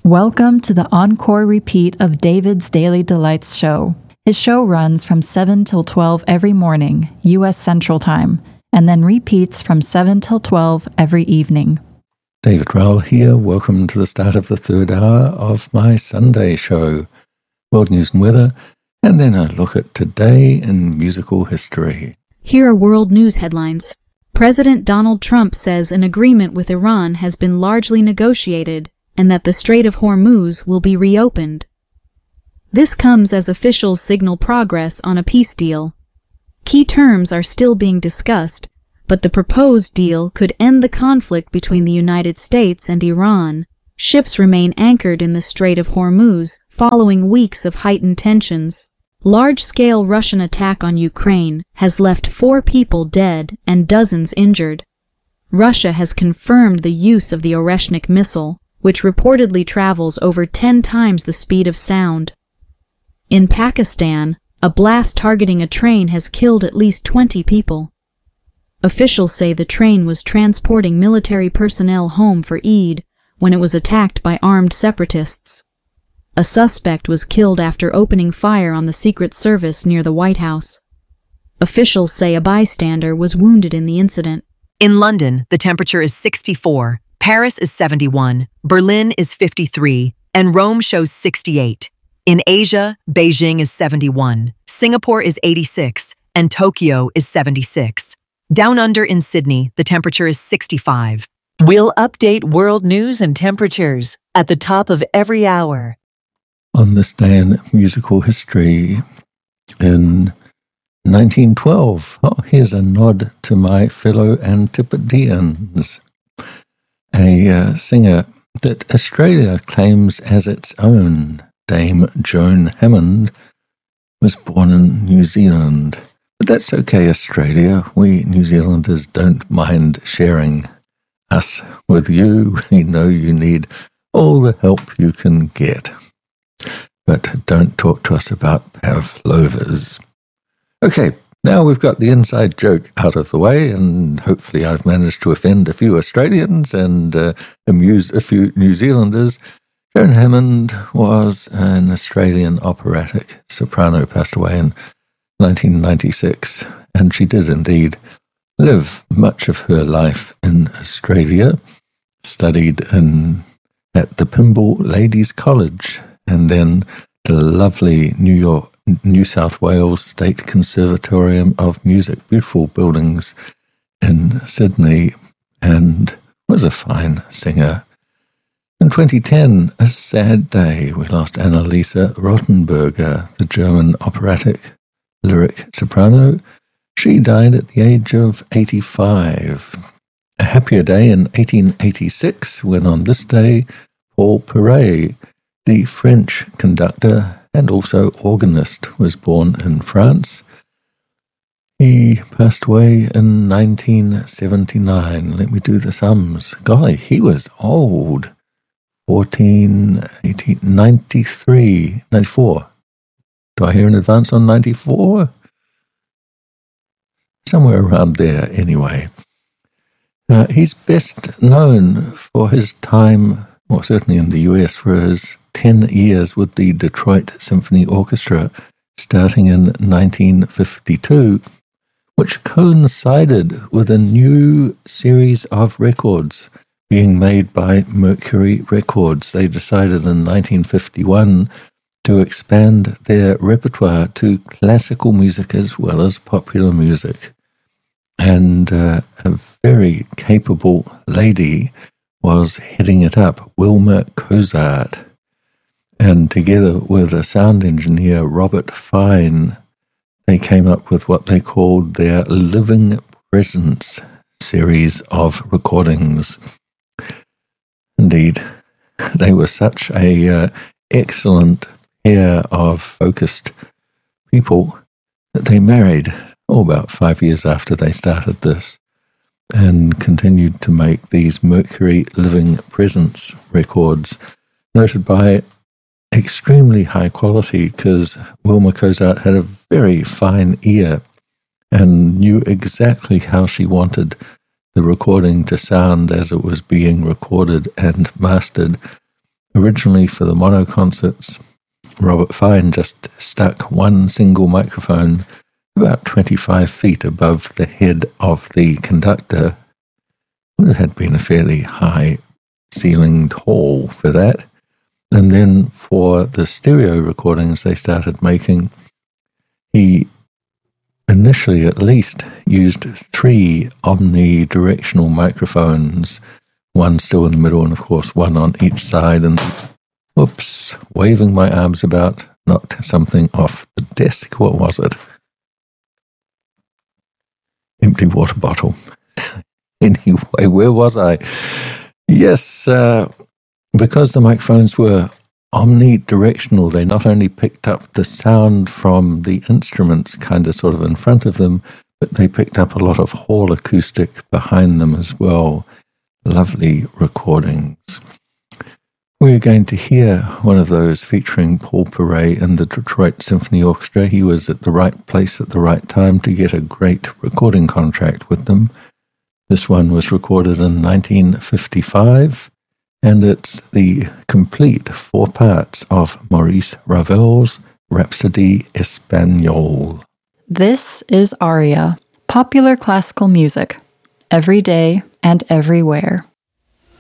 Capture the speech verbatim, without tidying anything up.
Welcome to the encore repeat of David's Daily Delights show. His show runs from seven till twelve every morning, U S Central Time, and then repeats from seven till twelve every evening. David Rowell here. Welcome to the start of the third hour of my Sunday show, World News and Weather, and then a look at today in musical history. Here are world news headlines. President Donald Trump says an agreement with Iran has been largely negotiated and that the Strait of Hormuz will be reopened. This comes as officials signal progress on a peace deal. Key terms are still being discussed, but the proposed deal could end the conflict between the United States and Iran. Ships remain anchored in the Strait of Hormuz following weeks of heightened tensions. Large-scale Russian attack on Ukraine has left four people dead and dozens injured. Russia has confirmed the use of the Oreshnik missile, which reportedly travels over ten times the speed of sound. In Pakistan, a blast targeting a train has killed at least twenty people. Officials say the train was transporting military personnel home for Eid when it was attacked by armed separatists. A suspect was killed after opening fire on the Secret Service near the White House. Officials say a bystander was wounded in the incident. In London, the temperature is sixty-four. Paris is seventy-one, Berlin is fifty-three, and Rome shows sixty-eight. In Asia, Beijing is seventy-one, Singapore is eighty-six, and Tokyo is seventy-six. Down under in Sydney, the temperature is sixty-five. We'll update world news and temperatures at the top of every hour. On this day in musical history, in nineteen twelve, oh, here's a nod to my fellow Antipodeans. A uh, singer that Australia claims as its own, Dame Joan Hammond, was born in New Zealand. But that's okay, Australia. We New Zealanders don't mind sharing us with you. We know you need all the help you can get. But don't talk to us about pavlovas. Okay. Now we've got the inside joke out of the way, and hopefully I've managed to offend a few Australians and uh, amuse a few New Zealanders. Joan Hammond was an Australian operatic soprano, passed away in nineteen ninety-six, and she did indeed live much of her life in Australia, studied in, at the Pymble Ladies' College, and then the lovely New York New South Wales State Conservatorium of Music, beautiful buildings in Sydney, and was a fine singer. In twenty ten, a sad day, we lost Annalisa Rothenberger, the German operatic lyric soprano. She died at the age of eighty-five. A happier day in eighteen eighty-six, when on this day, Paul Perret, the French conductor and also organist, was born in France. He passed away in nineteen seventy-nine. Let me do the sums. Golly, he was old. fourteen, eighteen, ninety-three, ninety-four. Do I hear an advance on ninety-four? Somewhere around there, anyway. Uh, he's best known for his time, or certainly in the U S, for his ten years with the Detroit Symphony Orchestra, starting in nineteen fifty-two, which coincided with a new series of records being made by Mercury Records. They decided in nineteen fifty-one to expand their repertoire to classical music as well as popular music. And uh, a very capable lady was heading it up, Wilma Cozart. And together with a sound engineer, Robert Fine, they came up with what they called their Living Presence series of recordings. Indeed, they were such a uh, excellent pair of focused people that they married oh, about five years after they started this, and continued to make these Mercury Living Presence records, noted by extremely high quality, because Wilma Cozart had a very fine ear and knew exactly how she wanted the recording to sound as it was being recorded and mastered. Originally for the mono concerts, Robert Fine just stuck one single microphone about twenty-five feet above the head of the conductor. Would have had been a fairly high ceilinged hall for that. And then for the stereo recordings they started making, he initially at least used three omnidirectional microphones, one still in the middle and of course one on each side, and whoops, waving my arms about, knocked something off the desk. What was it? Empty water bottle. Anyway, where was I? Yes, uh, because the microphones were omnidirectional, they not only picked up the sound from the instruments kind of sort of in front of them, but they picked up a lot of hall acoustic behind them as well. Lovely recordings. We're going to hear one of those featuring Paul Perret and the Detroit Symphony Orchestra. He was at the right place at the right time to get a great recording contract with them. This one was recorded in nineteen fifty-five, and it's the complete four parts of Maurice Ravel's Rhapsody Espagnole. This is Aria, popular classical music, every day and everywhere.